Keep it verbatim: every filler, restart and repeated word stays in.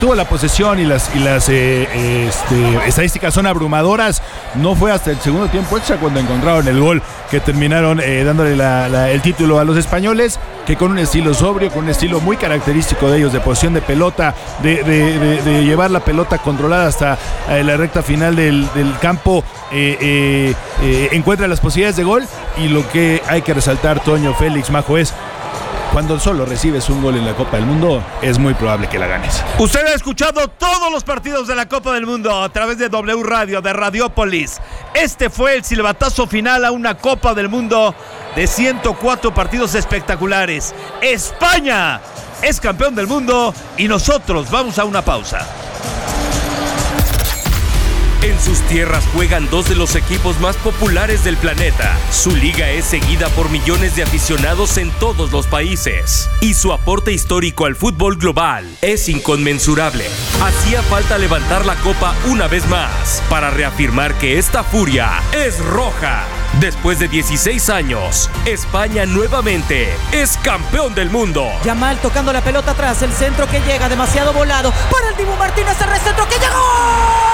tuvo la posesión y las, y las eh, este, estadísticas son abrumadoras. No fue hasta el segundo tiempo extra cuando encontraron el gol que terminaron eh, dándole la, la, el título a los españoles, que con un estilo sobrio, con un estilo muy característico de ellos, de posesión de pelota, de, de, de, de llevar la pelota controlada hasta eh, la recta final del, del campo, eh, eh, eh, encuentra las posibilidades de gol. Y lo que hay que resaltar, Toño, Félix, Majo, es cuando solo recibes un gol en la Copa del Mundo, es muy probable que la ganes. Usted ha escuchado todos los partidos de la Copa del Mundo a través de W Radio, de Radiópolis. Este fue el silbatazo final a una Copa del Mundo de ciento cuatro partidos espectaculares. España es campeón del mundo y nosotros vamos a una pausa. En sus tierras juegan dos de los equipos más populares del planeta. Su liga es seguida por millones de aficionados en todos los países. Y su aporte histórico al fútbol global es inconmensurable. Hacía falta levantar la copa una vez más para reafirmar que esta furia es roja. Después de dieciséis años, España nuevamente es campeón del mundo. Yamal tocando la pelota atrás, el centro que llega demasiado volado para el Dibu Martínez, el recentro que llegó.